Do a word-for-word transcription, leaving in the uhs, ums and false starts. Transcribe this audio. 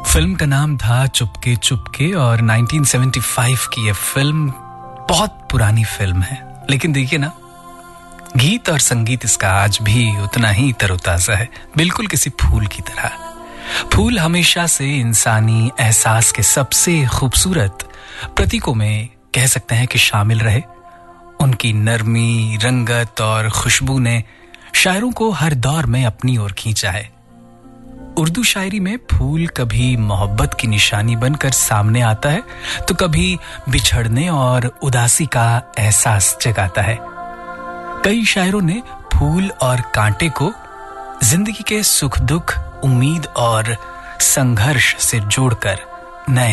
Film का नाम था चुपके चुपके और नाइनटीन सेवेंटी फाइव की ये फिल्म बहुत पुरानी फिल्म है, लेकिन देखिए ना, गीत और संगीत इसका आज भी उतना ही तरोताजा है, बिल्कुल किसी फूल की तरह। फूल हमेशा से इंसानी एहसास के सबसे खूबसूरत प्रतीकों में कह सकते हैं कि शामिल रहे। उनकी नरमी, रंगत और खुशबू ने शायरों को हर दौर में अपनी ओर खींचा है। उर्दू शायरी में फूल कभी मोहब्बत की निशानी बनकर सामने आता है, तो कभी बिछड़ने और उदासी का एहसास जगाता है। कई शायरों ने फूल और कांटे को जिंदगी के सुख दुख, उम्मीद और संघर्ष से जोड़कर